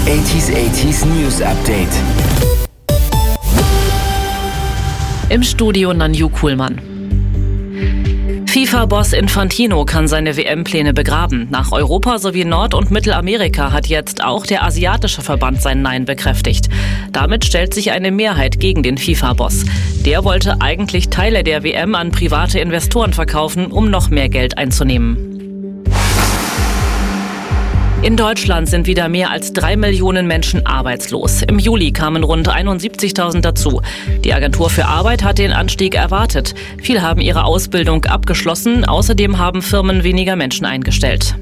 80s News Update. Im Studio Nanju Kuhlmann. FIFA-Boss Infantino kann seine WM-Pläne begraben. Nach Europa sowie Nord- und Mittelamerika hat jetzt auch der asiatische Verband sein Nein bekräftigt. Damit stellt sich eine Mehrheit gegen den FIFA-Boss. Der wollte eigentlich Teile der WM an private Investoren verkaufen, um noch mehr Geld einzunehmen. In Deutschland sind wieder mehr als 3 Millionen Menschen arbeitslos. Im Juli kamen rund 71.000 dazu. Die Agentur für Arbeit hat den Anstieg erwartet. Viele haben ihre Ausbildung abgeschlossen. Außerdem haben Firmen weniger Menschen eingestellt.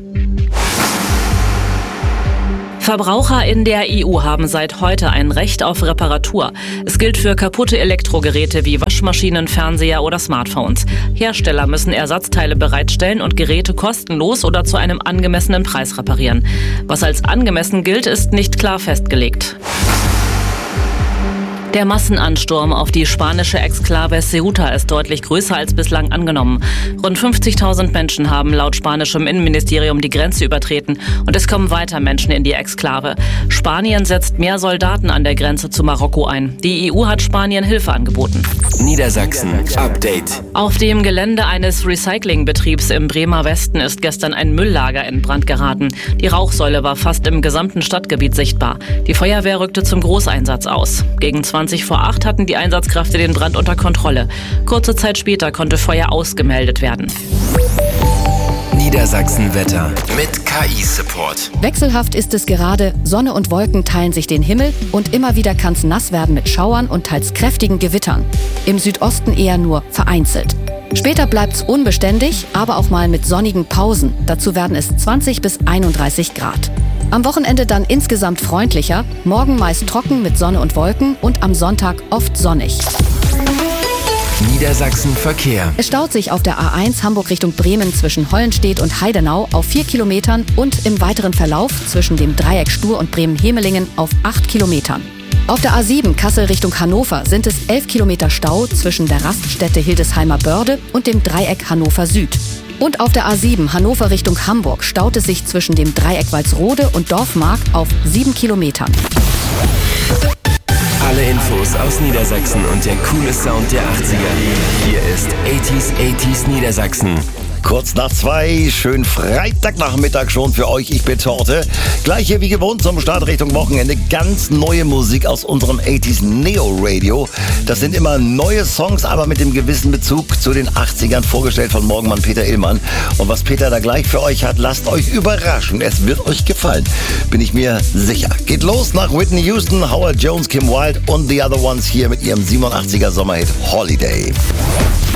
Verbraucher in der EU haben seit heute ein Recht auf Reparatur. Es gilt für kaputte Elektrogeräte wie Waschmaschinen, Fernseher oder Smartphones. Hersteller müssen Ersatzteile bereitstellen und Geräte kostenlos oder zu einem angemessenen Preis reparieren. Was als angemessen gilt, ist nicht klar festgelegt. Der Massenansturm auf die spanische Exklave Ceuta ist deutlich größer als bislang angenommen. Rund 50.000 Menschen haben laut spanischem Innenministerium die Grenze übertreten und es kommen weiter Menschen in die Exklave. Spanien setzt mehr Soldaten an der Grenze zu Marokko ein. Die EU hat Spanien Hilfe angeboten. Niedersachsen Update. Auf dem Gelände eines Recyclingbetriebs im Bremer Westen ist gestern ein Mülllager in Brand geraten. Die Rauchsäule war fast im gesamten Stadtgebiet sichtbar. Die Feuerwehr rückte zum Großeinsatz aus. Gegen 20 vor 8 hatten die Einsatzkräfte den Brand unter Kontrolle. Kurze Zeit später konnte Feuer ausgemeldet werden. Niedersachsen Wetter mit KI-Support. Wechselhaft ist es gerade. Sonne und Wolken teilen sich den Himmel und immer wieder kann es nass werden mit Schauern und teils kräftigen Gewittern. Im Südosten eher nur vereinzelt. Später bleibt es unbeständig, aber auch mal mit sonnigen Pausen. Dazu werden es 20 bis 31 Grad. Am Wochenende dann insgesamt freundlicher, morgen meist trocken mit Sonne und Wolken und am Sonntag oft sonnig. Niedersachsen Verkehr. Es staut sich auf der A1 Hamburg Richtung Bremen zwischen Hollenstedt und Heidenau auf 4 Kilometern und im weiteren Verlauf zwischen dem Dreieck Stur und Bremen-Hemelingen auf 8 Kilometern. Auf der A7 Kassel Richtung Hannover sind es 11 Kilometer Stau zwischen der Raststätte Hildesheimer Börde und dem Dreieck Hannover Süd. Und auf der A7 Hannover Richtung Hamburg staut es sich zwischen dem Dreieck Walsrode und Dorfmark auf 7 Kilometern. Alle Infos aus Niedersachsen und der coole Sound der 80er. Hier ist 80s Niedersachsen. Kurz nach 2, schönen Freitagnachmittag schon für euch. Ich bin Torte. Gleich hier wie gewohnt zum Start Richtung Wochenende. Ganz neue Musik aus unserem 80s Neo Radio. Das sind immer neue Songs, aber mit dem gewissen Bezug zu den 80ern, vorgestellt von Morgenmann Peter Illmann. Und was Peter da gleich für euch hat, lasst euch überraschen. Es wird euch gefallen, bin ich mir sicher. Geht los nach Whitney Houston, Howard Jones, Kim Wilde und The Other Ones hier mit ihrem 87er Sommerhit Holiday.